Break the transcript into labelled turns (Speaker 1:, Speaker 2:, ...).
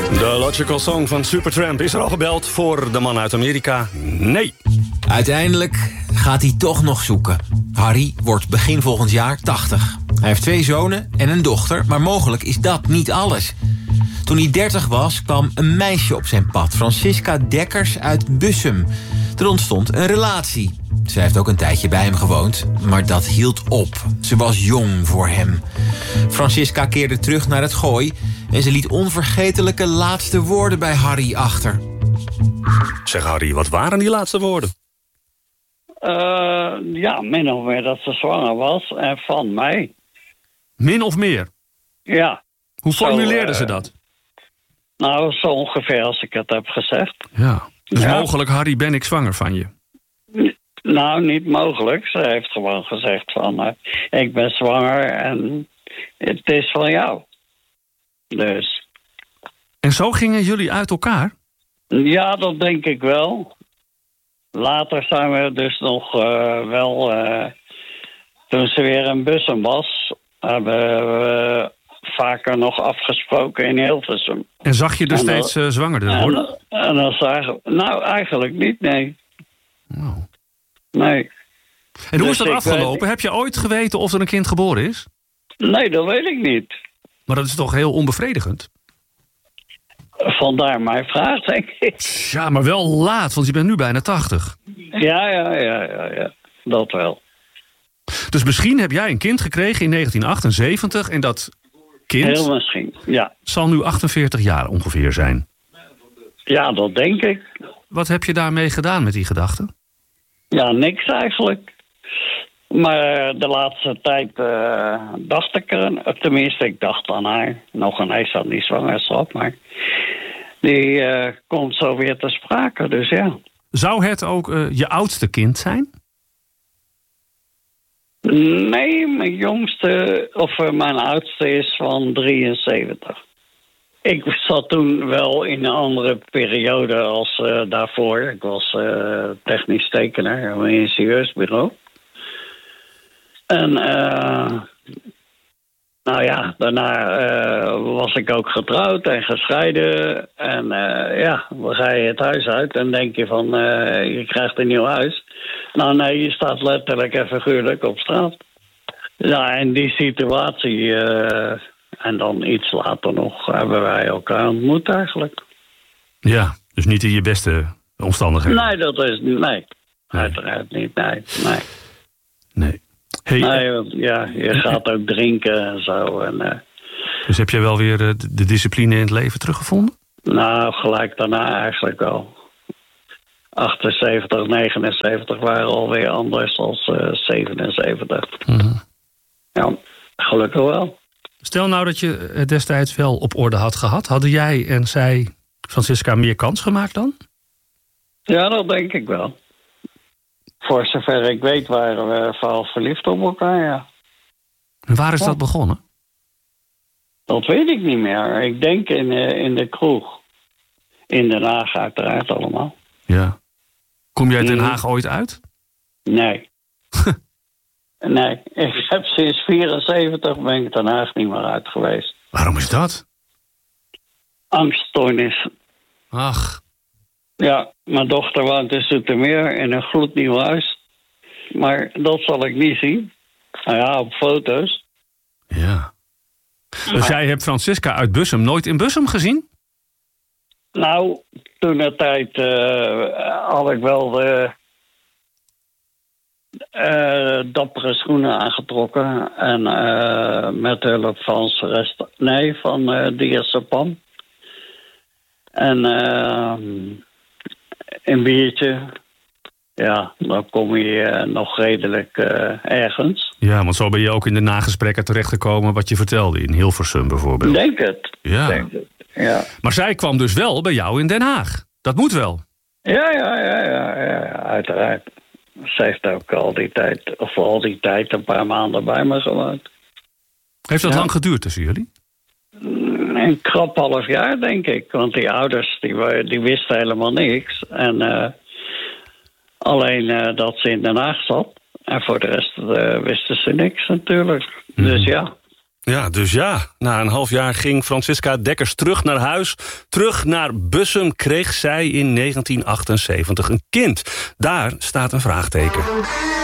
Speaker 1: De Logical Song van Supertramp. Is er al gebeld voor de man uit Amerika? Nee.
Speaker 2: Uiteindelijk gaat hij toch nog zoeken. Harry wordt begin volgend jaar 80. Hij heeft 2 zonen en een dochter, maar mogelijk is dat niet alles. Toen hij 30 was, kwam een meisje op zijn pad. Francisca Dekkers uit Bussum. Er ontstond een relatie. Zij heeft ook een tijdje bij hem gewoond, maar dat hield op. Ze was jong voor hem. Francisca keerde terug naar het Gooi en ze liet onvergetelijke laatste woorden bij Harry achter.
Speaker 1: Zeg Harry, wat waren die laatste woorden?
Speaker 3: Ja, min of meer dat ze zwanger was en van mij.
Speaker 1: Min of meer?
Speaker 3: Ja.
Speaker 1: Hoe formuleerde ze dat?
Speaker 3: Nou, zo ongeveer als ik het heb gezegd.
Speaker 1: Ja. Dus
Speaker 3: Ja.
Speaker 1: mogelijk, Harry, ben ik zwanger van je?
Speaker 3: Nou, niet mogelijk. Ze heeft gewoon gezegd van... ik ben zwanger en het is van jou. Dus...
Speaker 1: En zo gingen jullie uit elkaar?
Speaker 3: Ja, dat denk ik wel. Later zijn we dus nog wel... toen ze weer in Bussum was... hebben we vaker nog afgesproken in Hilversum.
Speaker 1: En zag je er steeds zwanger worden?
Speaker 3: En dan zagen we... Nou, eigenlijk niet, nee.
Speaker 1: Oh.
Speaker 3: Nee.
Speaker 1: En hoe
Speaker 3: Dus
Speaker 1: is dat
Speaker 3: ik
Speaker 1: afgelopen? Heb je ooit geweten of er een kind geboren is?
Speaker 3: Nee, dat weet ik niet.
Speaker 1: Maar dat is toch heel onbevredigend?
Speaker 3: Vandaar mijn vraag, denk ik.
Speaker 1: Ja, maar wel laat, want je bent nu bijna 80.
Speaker 3: Ja. Dat wel.
Speaker 1: Dus misschien heb jij een kind gekregen in 1978... en dat kind
Speaker 3: Heel misschien, ja.
Speaker 1: zal nu 48 jaar ongeveer zijn.
Speaker 3: Ja, dat denk ik.
Speaker 1: Wat heb je daarmee gedaan met die gedachte?
Speaker 3: Ja, niks eigenlijk. Maar de laatste tijd dacht ik er... Tenminste, ik dacht aan haar. Nog ineens aan die zwangerschap, maar... Die komt zo weer te sprake, dus ja.
Speaker 1: Zou het ook je oudste kind zijn?
Speaker 3: Nee, mijn jongste, of mijn oudste is van 73. Ik zat toen wel in een andere periode als daarvoor. Ik was technisch tekenaar op een ingenieursbureau. En nou ja, daarna was ik ook getrouwd en gescheiden. En ja, dan ga je het huis uit en denk je van, je krijgt een nieuw huis. Nou nee, je staat letterlijk en figuurlijk op straat. Ja, in die situatie, en dan iets later nog, hebben wij elkaar ontmoet eigenlijk.
Speaker 1: Ja, dus niet in je beste omstandigheden.
Speaker 3: Nee, dat is nee. Uiteraard niet, nee.
Speaker 1: Nee. Hey,
Speaker 3: Nee, want, ja, je gaat ook drinken en zo. En,
Speaker 1: dus heb jij wel weer de discipline in het leven teruggevonden?
Speaker 3: nou, gelijk daarna eigenlijk wel. 78, 79 waren alweer anders als 77.
Speaker 1: Mm-hmm.
Speaker 3: Ja, gelukkig wel.
Speaker 1: Stel nou dat je het destijds wel op orde had gehad. Hadden jij en zij, Francisca, meer kans gemaakt dan?
Speaker 3: Ja, dat denk ik wel. Voor zover ik weet waren we vooral verliefd op elkaar, ja.
Speaker 1: En waar is dat begonnen?
Speaker 3: Dat weet ik niet meer. Ik denk in de kroeg. In Den Haag uiteraard allemaal.
Speaker 1: Ja. Kom jij Den Haag ooit uit?
Speaker 3: Nee. Nee, ik heb sinds 74 ben ik Den Haag niet meer uit geweest.
Speaker 1: Waarom is dat?
Speaker 3: Angststoornis.
Speaker 1: Ach.
Speaker 3: Ja, mijn dochter woont in Zoetermeer in een gloednieuw huis. Maar dat zal ik niet zien. Nou ja, op foto's.
Speaker 1: Ja. Dus jij hebt Francisca uit Bussum nooit in Bussum gezien?
Speaker 3: Nou, toen de tijd had ik wel de dappere schoenen aangetrokken. En met hulp van van Diazepam. En een biertje. Ja, dan kom je nog redelijk ergens.
Speaker 1: Ja, want zo ben je ook in de nagesprekken terechtgekomen wat je vertelde in Hilversum bijvoorbeeld.
Speaker 3: Denk het.
Speaker 1: Ja.
Speaker 3: Denk het. Ja.
Speaker 1: Maar zij kwam dus wel bij jou in Den Haag. Dat moet wel.
Speaker 3: Ja, uiteraard. Ze heeft ook al die tijd een paar maanden bij me gewoond.
Speaker 1: Heeft dat lang geduurd tussen jullie?
Speaker 3: Een krap half jaar, denk ik. Want die ouders die wisten helemaal niks. En alleen dat ze in Den Haag zat. En voor de rest wisten ze niks natuurlijk. Dus ja.
Speaker 4: Ja, dus na een half jaar ging Francisca Dekkers terug naar huis. Terug naar Bussum kreeg zij in 1978 een kind. Daar staat een vraagteken.